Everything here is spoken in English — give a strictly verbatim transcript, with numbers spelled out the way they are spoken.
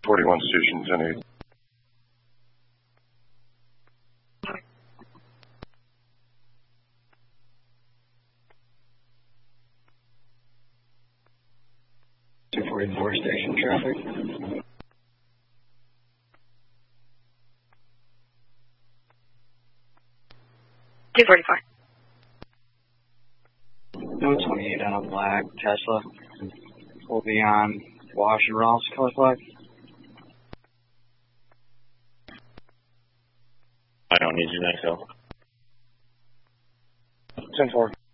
forty-one station ten eight. two forty-four station traffic. two forty-four. No twenty-eight on a black Tesla. Will be on Wash and Ross color flag. I don't need you, thanks, Al. ten four.